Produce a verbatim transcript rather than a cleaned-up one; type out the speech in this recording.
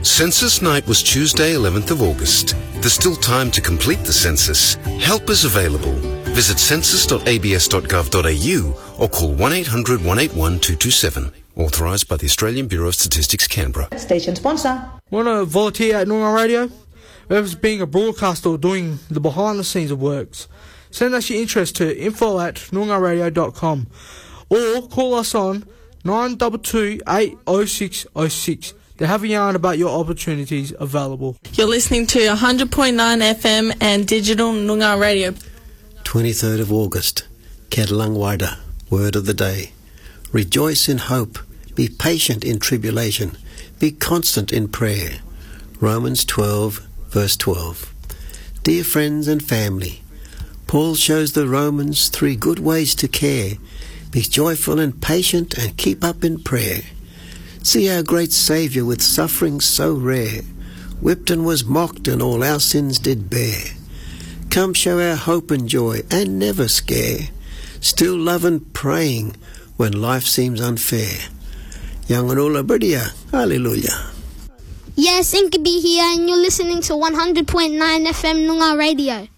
Census night was Tuesday, eleventh of August. There's still time to complete the census. Help is available. Visit census dot a b s dot gov dot a u or call one eight hundred one eight one two two seven. Authorised by the Australian Bureau of Statistics, Canberra. Station sponsor. Want to volunteer at Noongar Radio? Whether it's being a broadcaster or doing the behind the scenes of works, send us your interest to info at noongar radio dot com or call us on nine two two eight oh six oh six to have a yarn about your opportunities available. You're listening to one hundred point nine F M and digital Noongar Radio. twenty-third of August, Kedalangwada, word of the day. Rejoice in hope, be patient in tribulation, be constant in prayer. Romans twelve, verse twelve. Dear friends and family, Paul shows the Romans three good ways to care. Be joyful and patient and keep up in prayer. See our great Saviour with suffering so rare, whipped and was mocked and all our sins did bear. Come show our hope and joy and never scare, still love and praying when life seems unfair. Yanganula Bridia, hallelujah. Yes, Inkaby here and you're listening to one hundred point nine F M Noongar Radio.